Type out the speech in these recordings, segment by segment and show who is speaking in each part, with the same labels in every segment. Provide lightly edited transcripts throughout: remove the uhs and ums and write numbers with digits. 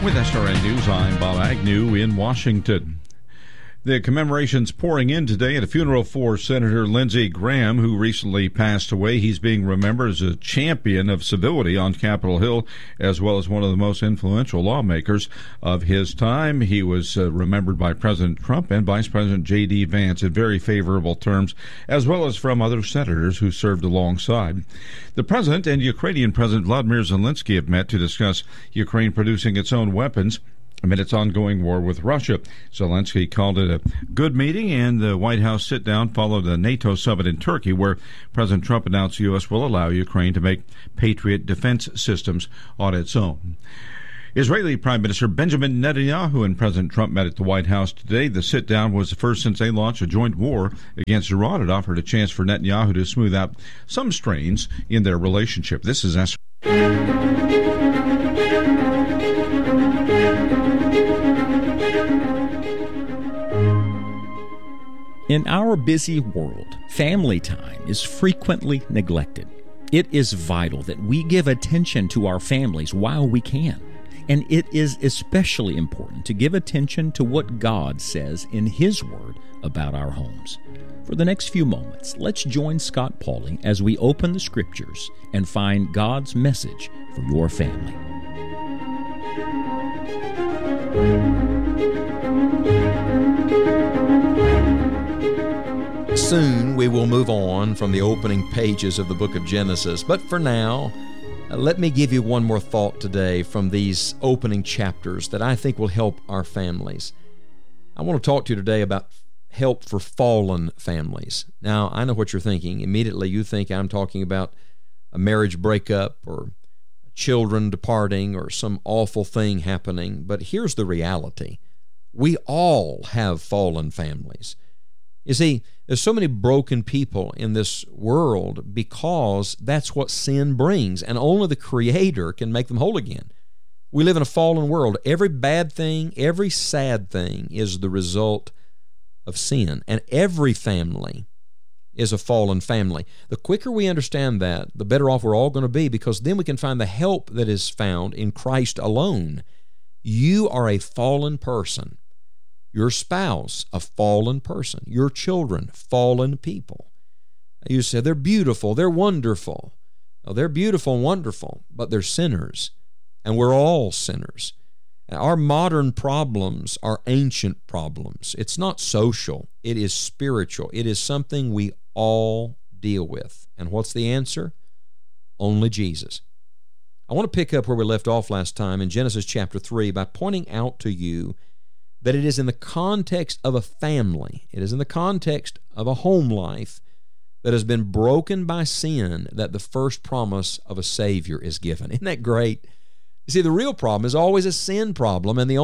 Speaker 1: With SRN News, I'm Bob Agnew in Washington. The commemorations pouring in today at a funeral for Senator Lindsey Graham, who recently passed away. He's being remembered as a champion of civility on Capitol Hill, as well as one of the most influential lawmakers of his time. He was remembered by President Trump and Vice President J.D. Vance in very favorable terms, as well as from other senators who served alongside. The president and Ukrainian President Vladimir Zelensky have met to discuss Ukraine producing its own weapons amid its ongoing war with Russia. Zelensky called it a good meeting, and the White House sit-down followed the NATO summit in Turkey, where President Trump announced the U.S. will allow Ukraine to make Patriot defense systems on its own. Israeli Prime Minister Benjamin Netanyahu and President Trump met at the White House today. The sit-down was the first since they launched a joint war against Iran. It offered a chance for Netanyahu to smooth out some strains in their relationship. This is
Speaker 2: In our busy world, family time is frequently neglected. It is vital that we give attention to our families while we can. And it is especially important to give attention to what God says in His Word about our homes. For the next few moments, let's join Scott Pauley as we open the Scriptures and find God's message for your family.
Speaker 3: Soon we will move on from the opening pages of the book of Genesis, but for now, let me give you one more thought today from these opening chapters that I think will help our families. I want to talk to you today about help for fallen families. Now, I know what you're thinking. Immediately you think I'm talking about a marriage breakup or children departing or some awful thing happening, but here's the reality. We all have fallen families. You see, there's so many broken people in this world because that's what sin brings, and only the Creator can make them whole again. We live in a fallen world. Every bad thing, every sad thing is the result of sin, and every family is a fallen family. The quicker we understand that, the better off we're all going to be, because then we can find the help that is found in Christ alone. You are a fallen person. Your spouse, a fallen person. Your children, fallen people. You say, they're beautiful, they're wonderful. Oh, they're beautiful and wonderful, but they're sinners, and we're all sinners. Our modern problems are ancient problems. It's not social, it is spiritual. It is something we all deal with. And what's the answer? Only Jesus. I want to pick up where we left off last time in Genesis chapter 3 by pointing out to you that it is in the context of a family, it is in the context of a home life that has been broken by sin that the first promise of a Savior is given. Isn't that great? You see, the real problem is always a sin problem, and the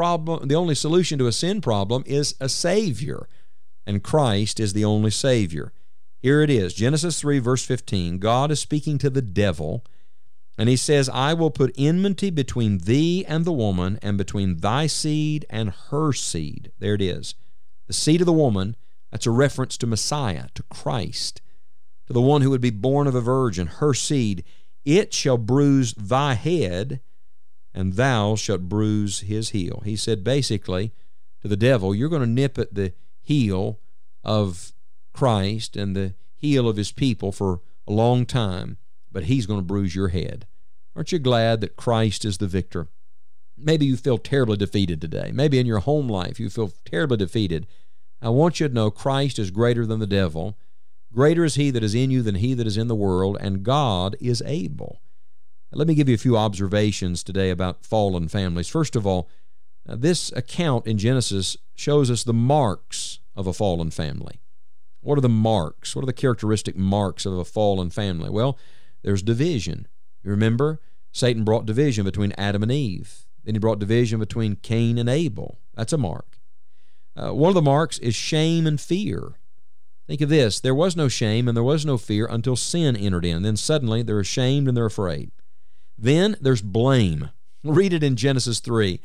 Speaker 3: only solution to a sin problem is a Savior, and Christ is the only Savior. Here it is, Genesis 3, verse 15. God is speaking to the devil, and He says, I will put enmity between thee and the woman, and between thy seed and her seed. There it is. The seed of the woman, that's a reference to Messiah, to Christ, to the one who would be born of a virgin, her seed. It shall bruise thy head, and thou shalt bruise his heel. He said basically to the devil, you're going to nip at the heel of Christ and the heel of His people for a long time, but He's going to bruise your head. Aren't you glad that Christ is the victor? Maybe you feel terribly defeated today. Maybe in your home life you feel terribly defeated. I want you to know Christ is greater than the devil. Greater is He that is in you than he that is in the world, and God is able. Now, let me give you a few observations today about fallen families. First of all, this account in Genesis shows us the marks of a fallen family. What are the marks? What are the characteristic marks of a fallen family? Well, there's division. You remember? Satan brought division between Adam and Eve. Then he brought division between Cain and Abel. That's a mark. One of the marks is shame and fear. Think of this. There was no shame and there was no fear until sin entered in. Then suddenly they're ashamed and they're afraid. Then there's blame. Read it in Genesis 3.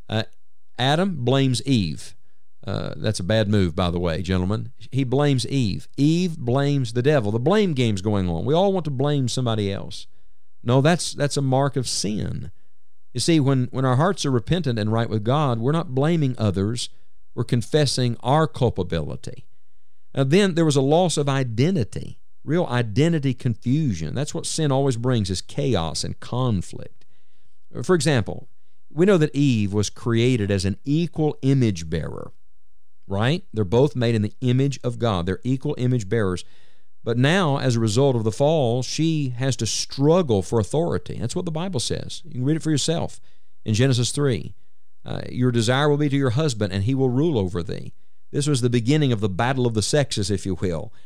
Speaker 3: Adam blames Eve. That's a bad move, by the way, gentlemen. He blames Eve. Eve blames the devil. The blame game's going on. We all want to blame somebody else. No, that's a mark of sin. You see, when our hearts are repentant and right with God, we're not blaming others. We're confessing our culpability. Then there was a loss of identity, real identity confusion. That's what sin always brings, is chaos and conflict. For example, we know that Eve was created as an equal image bearer, right? They're both made in the image of God. They're equal image bearers. But now, as a result of the fall, she has to struggle for authority. That's what the Bible says. You can read it for yourself in Genesis 3. Your desire will be to your husband, and he will rule over thee. This was the beginning of the battle of the sexes, if you will.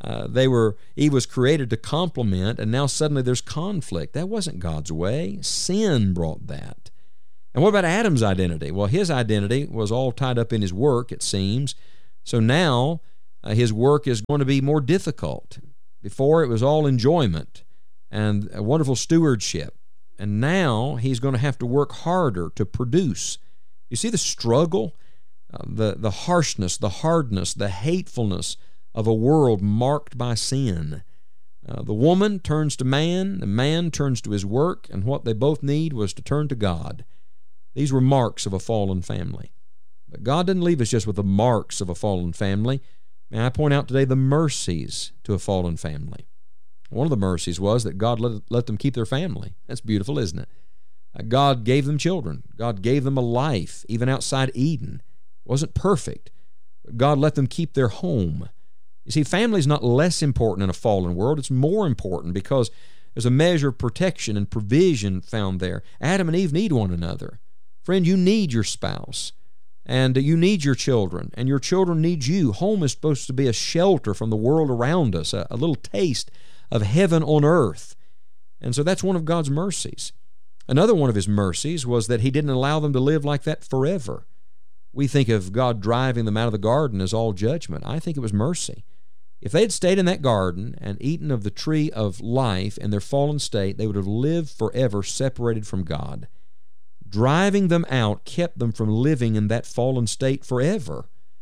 Speaker 3: Eve was created to complement, and now suddenly there's conflict. That wasn't God's way. Sin brought that. And what about Adam's identity? Well, his identity was all tied up in his work, it seems. So now his work is going to be more difficult. Before, it was all enjoyment and a wonderful stewardship. And now he's going to have to work harder to produce. You see the struggle, the harshness, the hardness, the hatefulness of a world marked by sin. The woman turns to man, the man turns to his work, and what they both need was to turn to God. These were marks of a fallen family. But God didn't leave us just with the marks of a fallen family. May I point out today the mercies to a fallen family. One of the mercies was that God let them keep their family. That's beautiful, isn't it? God gave them children. God gave them a life, even outside Eden. It wasn't perfect, but God let them keep their home. You see, family is not less important in a fallen world. It's more important because there's a measure of protection and provision found there. Adam and Eve need one another. Friend, you need your spouse. And you need your children, and your children need you. Home is supposed to be a shelter from the world around us, a little taste of heaven on earth. And so that's one of God's mercies. Another one of his mercies was that he didn't allow them to live like that forever. We think of God driving them out of the garden as all judgment. I think it was mercy. If they had stayed in that garden and eaten of the tree of life in their fallen state, they would have lived forever separated from God. Driving them out kept them from living in that fallen state forever.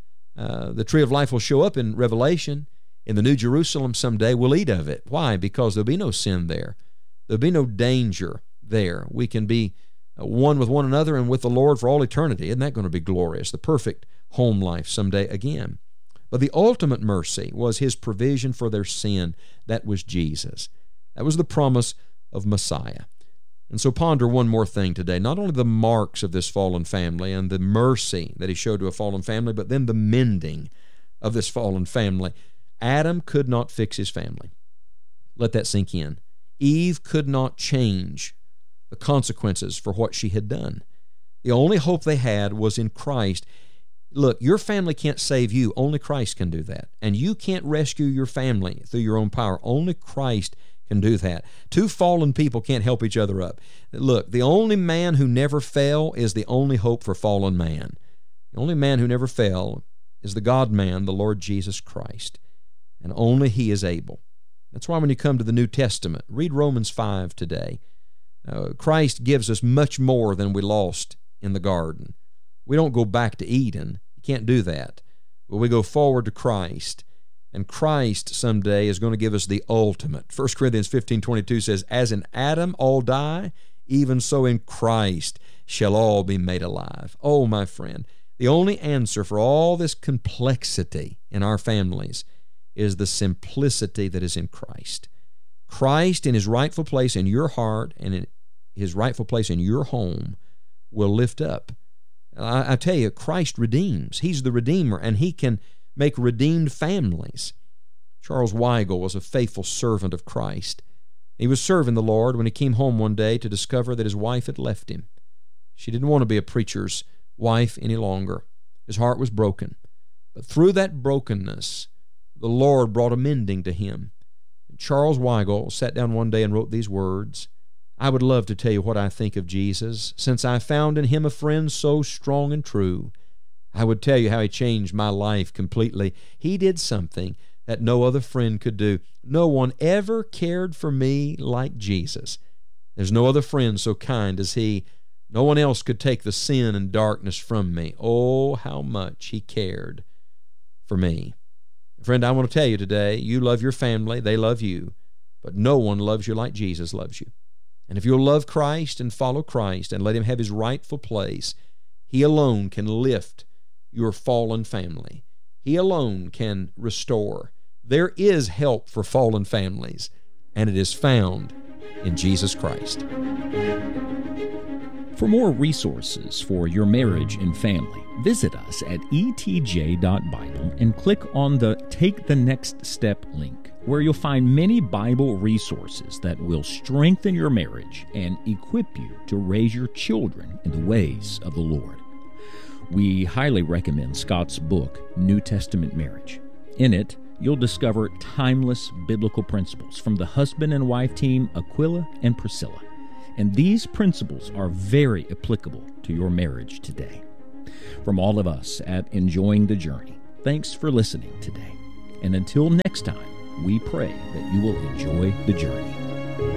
Speaker 3: The tree of life will show up in Revelation. In the New Jerusalem someday, we'll eat of it. Why? Because there'll be no sin there. There'll be no danger there. We can be one with one another and with the Lord for all eternity. Isn't that going to be glorious? The perfect home life someday again. But the ultimate mercy was his provision for their sin. That was Jesus. That was the promise of Messiah. And so ponder one more thing today. Not only the marks of this fallen family and the mercy that he showed to a fallen family, but then the mending of this fallen family. Adam could not fix his family. Let that sink in. Eve could not change the consequences for what she had done. The only hope they had was in Christ. Look, your family can't save you. Only Christ can do that. And you can't rescue your family through your own power. Only Christ can do that. Two fallen people can't help each other up. Look, the only man who never fell is the only hope for fallen man. The only man who never fell is the God-man, the Lord Jesus Christ. And only he is able. That's why when you come to the New Testament, read Romans 5 today. Christ gives us much more than we lost in the garden. We don't go back to Eden. You can't do that. But we go forward to Christ. And Christ someday is going to give us the ultimate. 1 Corinthians 15:22 says, as in Adam all die, even so in Christ shall all be made alive. Oh, my friend, the only answer for all this complexity in our families is the simplicity that is in Christ. Christ in his rightful place in your heart and in his rightful place in your home will lift up. I tell you, Christ redeems. He's the Redeemer, and he can make redeemed families. Charles Weigel was a faithful servant of Christ. He was serving the Lord when he came home one day to discover that his wife had left him. She didn't want to be a preacher's wife any longer. His heart was broken. But through that brokenness, the Lord brought a mending to him. And Charles Weigel sat down one day and wrote these words, I would love to tell you what I think of Jesus, since I found in him a friend so strong and true. I would tell you how he changed my life completely. He did something that no other friend could do. No one ever cared for me like Jesus. There's no other friend so kind as he. No one else could take the sin and darkness from me. Oh, how much he cared for me. Friend, I want to tell you today, you love your family, they love you, but no one loves you like Jesus loves you. And if you'll love Christ and follow Christ and let Him have His rightful place, He alone can lift your fallen family. He alone can restore. There is help for fallen families, and it is found in Jesus Christ.
Speaker 2: For more resources for your marriage and family, visit us at etj.bible and click on the Take the Next Step link, where you'll find many Bible resources that will strengthen your marriage and equip you to raise your children in the ways of the Lord. We highly recommend Scott's book, New Testament Marriage. In it, you'll discover timeless biblical principles from the husband and wife team Aquila and Priscilla. And these principles are very applicable to your marriage today. From all of us at Enjoying the Journey, thanks for listening today. And until next time, we pray that you will enjoy the journey.